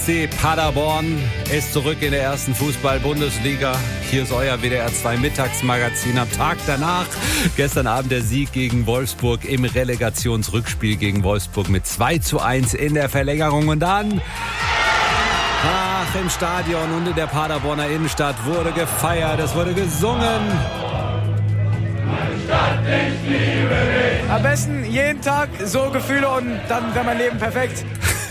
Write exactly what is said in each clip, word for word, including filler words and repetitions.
C Paderborn ist zurück in der ersten Fußball-Bundesliga. Hier ist euer W D R zwei Mittagsmagazin am Tag danach. Gestern Abend der Sieg gegen Wolfsburg im Relegationsrückspiel gegen Wolfsburg mit zwei zu eins in der Verlängerung. Und dann, ach, im Stadion und in der Paderborner Innenstadt wurde gefeiert, es wurde gesungen. Am besten jeden Tag so Gefühle und dann wäre mein Leben perfekt.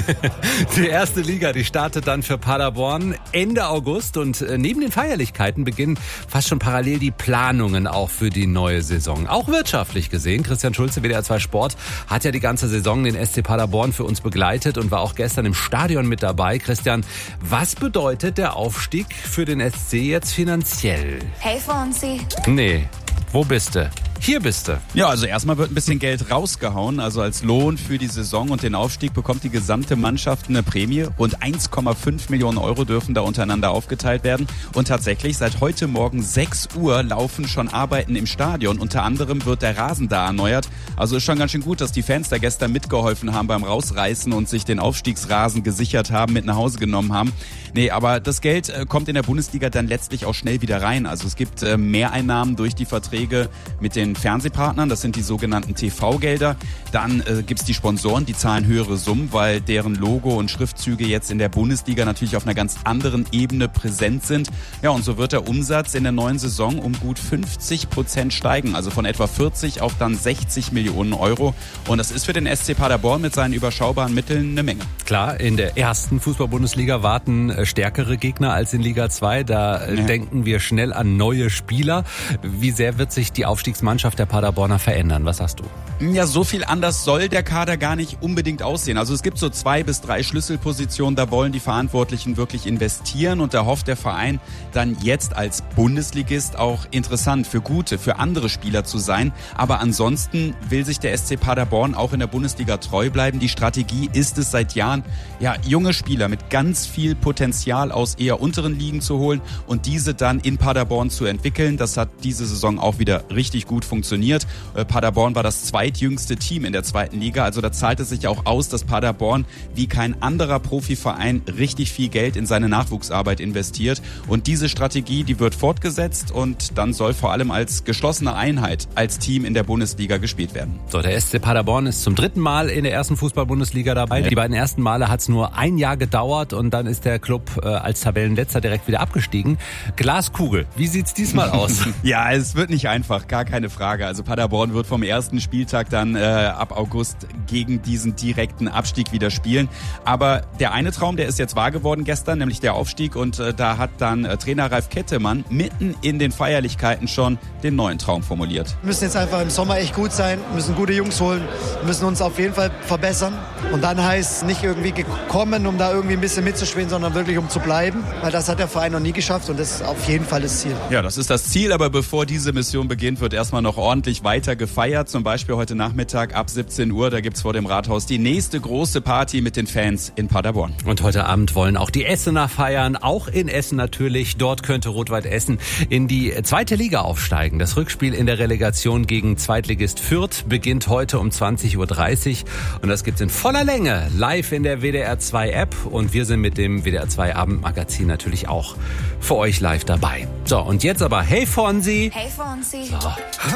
Die erste Liga, die startet dann für Paderborn Ende August und neben den Feierlichkeiten beginnen fast schon parallel die Planungen auch für die neue Saison. Auch wirtschaftlich gesehen. Christian Schulze, W D R zwei Sport, hat ja die ganze Saison den S C Paderborn für uns begleitet und war auch gestern im Stadion mit dabei. Christian, was bedeutet der Aufstieg für den S C jetzt finanziell? Hey, Fonsi. Nee, wo bist du? Hier bist du. Ja, also erstmal wird ein bisschen Geld rausgehauen. Also als Lohn für die Saison und den Aufstieg bekommt die gesamte Mannschaft eine Prämie. Rund eins Komma fünf Millionen Euro dürfen da untereinander aufgeteilt werden. Und tatsächlich, seit heute Morgen sechs Uhr laufen schon Arbeiten im Stadion. Unter anderem wird der Rasen da erneuert. Also ist schon ganz schön gut, dass die Fans da gestern mitgeholfen haben beim Rausreißen und sich den Aufstiegsrasen gesichert haben, mit nach Hause genommen haben. Nee, aber das Geld äh, kommt in der Bundesliga dann letztlich auch schnell wieder rein. Also es gibt äh, Mehreinnahmen durch die Verträge mit den Fernsehpartnern, das sind die sogenannten T V-Gelder. Dann äh, gibt's die Sponsoren, die zahlen höhere Summen, weil deren Logo und Schriftzüge jetzt in der Bundesliga natürlich auf einer ganz anderen Ebene präsent sind. Ja, und so wird der Umsatz in der neuen Saison um gut fünfzig Prozent steigen, also von etwa vierzig auf dann sechzig Millionen Euro. Und das ist für den S C Paderborn mit seinen überschaubaren Mitteln eine Menge. Klar, in der ersten Fußball-Bundesliga warten stärkere Gegner als in Liga zwei. Da ja. denken wir schnell an neue Spieler. Wie sehr wird sich die Aufstiegsmannschaft der Paderborner verändern? Was sagst du? Ja, so viel anders soll der Kader gar nicht unbedingt aussehen. Also es gibt so zwei bis drei Schlüsselpositionen, da wollen die Verantwortlichen wirklich investieren und da hofft der Verein dann jetzt als Bundesligist auch interessant für gute, für andere Spieler zu sein. Aber ansonsten will sich der S C Paderborn auch in der Bundesliga treu bleiben. Die Strategie ist es seit Jahren, ja, junge Spieler mit ganz viel Potenzial aus eher unteren Ligen zu holen und diese dann in Paderborn zu entwickeln. Das hat diese Saison auch wieder richtig gut funktioniert. Paderborn war das zweitjüngste Team in der zweiten Liga, also da zahlt es sich auch aus, dass Paderborn wie kein anderer Profiverein richtig viel Geld in seine Nachwuchsarbeit investiert. Und diese Strategie, die wird fortgesetzt und dann soll vor allem als geschlossene Einheit, als Team in der Bundesliga gespielt werden. So, der S C Paderborn ist zum dritten Mal in der ersten Fußball-Bundesliga dabei. Die beiden ersten Male hat es nur ein Jahr gedauert und dann ist der Club äh, als Tabellenletzter direkt wieder abgestiegen. Glaskugel, wie sieht's diesmal aus? Ja, es wird nicht einfach, gar keine Frage. Also Paderborn wird vom ersten Spieltag dann äh, ab August gegen diesen direkten Abstieg wieder spielen. Aber der eine Traum, der ist jetzt wahr geworden gestern, nämlich der Aufstieg. Und äh, da hat dann äh, Trainer Ralf Kettemann mitten in den Feierlichkeiten schon den neuen Traum formuliert. Wir müssen jetzt einfach im Sommer echt gut sein, müssen gute Jungs holen, müssen uns auf jeden Fall verbessern. Und dann heißt nicht irgendwie gekommen, um da irgendwie ein bisschen mitzuspielen, sondern wirklich um zu bleiben. Weil das hat der Verein noch nie geschafft und das ist auf jeden Fall das Ziel. Ja, das ist das Ziel, aber bevor diese Mission beginnt, wird erstmal noch ordentlich weiter gefeiert. Zum Beispiel heute Nachmittag ab siebzehn Uhr, da gibt's vor dem Rathaus die nächste große Party mit den Fans in Paderborn. Und heute Abend wollen auch die Essener feiern, auch in Essen natürlich. Dort könnte Rot-Weiß Essen in die zweite Liga aufsteigen. Das Rückspiel in der Relegation gegen Zweitligist Fürth beginnt heute um zwanzig Uhr dreißig und das gibt's in voller Länge live in der W D R zwei App und wir sind mit dem W D R zwei Abendmagazin natürlich auch für euch live dabei. So, und jetzt aber Hey Fonsi. Hey, Fonsi. So.